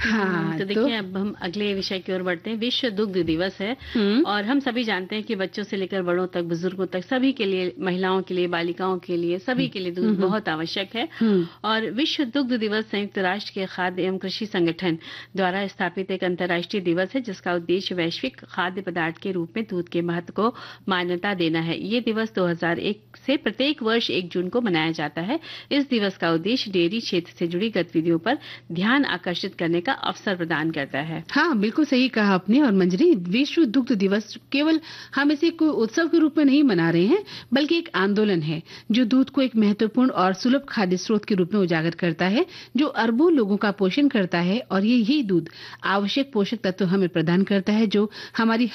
हाँ, तो देखिए अब हम अगले विषय की ओर बढ़ते हैं। विश्व दुग्ध दिवस है हुँ, और हम सभी जानते हैं कि बच्चों से लेकर बड़ों तक, बुजुर्गों तक सभी के लिए, महिलाओं के लिए, बालिकाओं के लिए, हुँ, सभी के लिए हुँ, दूध हुँ, बहुत आवश्यक है। हुँ। और विश्व दुग्ध दिवस संयुक्त राष्ट्र के खाद्य एवं कृषि संगठन द्वारा स्थापित एक अंतर्राष्ट्रीय दिवस है जिसका उद्देश्य वैश्विक खाद्य पदार्थ के रूप में दूध के महत्व को मान्यता देना है। ये दिवस 2001 से प्रत्येक वर्ष 1 जून को मनाया जाता है। इस दिवस का उद्देश्य डेयरी क्षेत्र से जुड़ी गतिविधियों पर ध्यान आकर्षित करने का अवसर प्रदान करता है। हाँ, बिल्कुल सही कहा आपने। और मंजरी, विश्व दुग्ध दिवस केवल हम इसे कोई उत्सव के रूप में नहीं मना रहे हैं, बल्कि एक आंदोलन है जो दूध को एक महत्वपूर्ण और सुलभ खाद्य स्रोत के रूप में उजागर करता है, जो अरबों लोगों का पोषण करता है। और यही दूध आवश्यक पोषक तत्व हमें प्रदान करता है जो हमारी